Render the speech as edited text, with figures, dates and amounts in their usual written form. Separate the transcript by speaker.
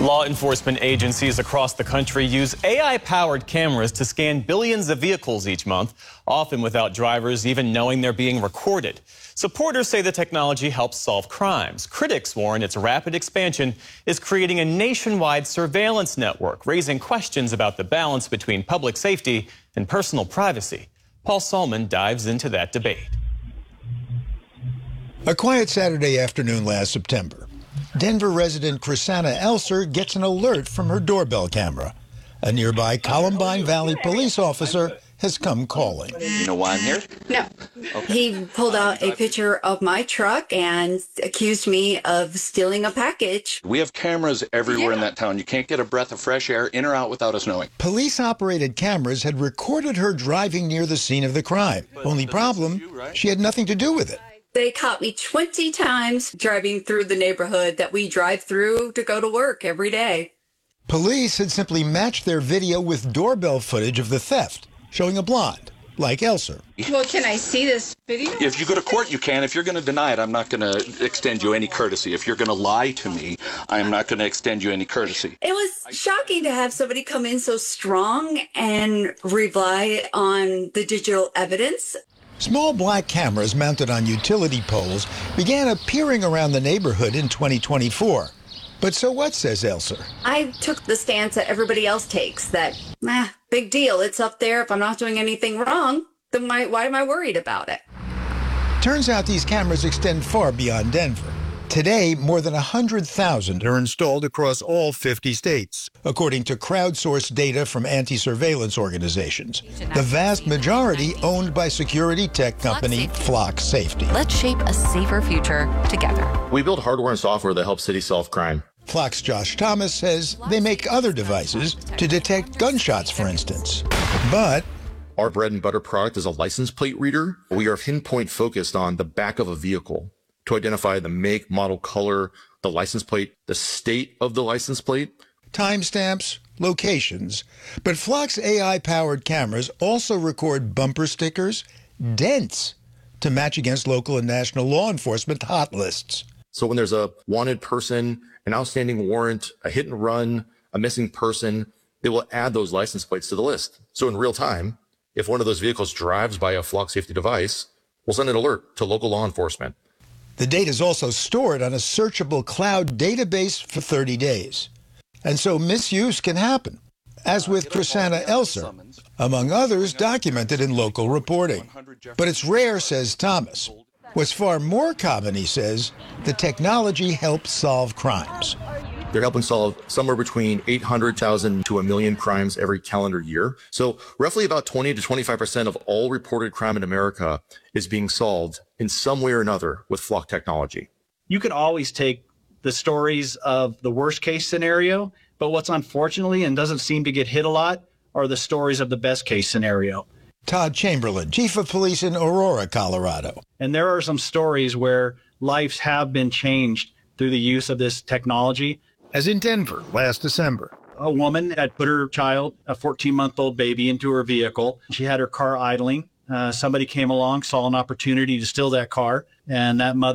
Speaker 1: Law enforcement agencies across the country use AI-powered cameras to scan billions of vehicles each month, often without drivers even knowing they're being recorded. Supporters say the technology helps solve crimes. Critics warn its rapid expansion is creating a nationwide surveillance network, raising questions about the balance between public safety and personal privacy. Paul Salman dives into that debate.
Speaker 2: A quiet Saturday afternoon last September. Denver resident Chrisanna Elser gets an alert from her doorbell camera. A nearby Columbine Valley police officer has come calling.
Speaker 3: You know why I'm here?
Speaker 4: No. Okay. He pulled out a picture of my truck and accused me of stealing a package.
Speaker 3: We have cameras everywhere in that town. You can't get a breath of fresh air in or out without us knowing.
Speaker 2: Police-operated cameras had recorded her driving near the scene of the crime. Only problem, she had nothing to do with it.
Speaker 4: They caught me 20 times driving through the neighborhood that we drive through to go to work every day.
Speaker 2: Police had simply matched their video with doorbell footage of the theft, showing a blonde, like Elser.
Speaker 5: Well, can I see this video?
Speaker 3: If you go to court, you can. If you're going to deny it, I'm not going to extend you any courtesy. If you're going to lie to me, I'm not going to extend you any courtesy.
Speaker 4: It was shocking to have somebody come in so strong and rely on the digital evidence.
Speaker 2: Small black cameras mounted on utility poles began appearing around the neighborhood in 2024. But so what, says Elser?
Speaker 4: I took the stance that everybody else takes, that, big deal, it's up there. If I'm not doing anything wrong, then why am I worried about it?
Speaker 2: Turns out these cameras extend far beyond Denver. Today, more than 100,000 are installed across all 50 states, according to crowdsourced data from anti-surveillance organizations. The vast majority owned by security tech company Flock Safety.
Speaker 6: Let's shape a safer future together.
Speaker 7: We build hardware and software that helps cities solve crime.
Speaker 2: Flock's Josh Thomas says they make other devices to detect gunshots, for instance. But
Speaker 7: our bread and butter product is a license plate reader. We are pinpoint focused on the back of a vehicle to identify the make, model, color, the license plate, the state of the license plate.
Speaker 2: Timestamps, locations. But Flock's AI-powered cameras also record bumper stickers, dents, to match against local and national law enforcement hot lists.
Speaker 7: So when there's a wanted person, an outstanding warrant, a hit and run, a missing person, they will add those license plates to the list. So in real time, if one of those vehicles drives by a Flock Safety device, we'll send an alert to local law enforcement.
Speaker 2: The data is also stored on a searchable cloud database for 30 days. And so misuse can happen, as with Chrisanna Elser, among others documented in local reporting. But it's rare, says Thomas. What's far more common, he says, the technology helps solve crimes.
Speaker 7: They're helping solve somewhere between 800,000 to 1 million crimes every calendar year. So roughly about 20 to 25% of all reported crime in America is being solved in some way or another with Flock technology.
Speaker 8: You can always take the stories of the worst case scenario, but what's unfortunately and doesn't seem to get hit a lot are the stories of the best case scenario.
Speaker 2: Todd Chamberlain, chief of police in Aurora, Colorado.
Speaker 8: And there are some stories where lives have been changed through the use of this technology.
Speaker 2: As in Denver last December.
Speaker 8: A woman had put her child, a 14-month-old baby, into her vehicle. She had her car idling. Somebody came along, saw an opportunity to steal that car, and that mother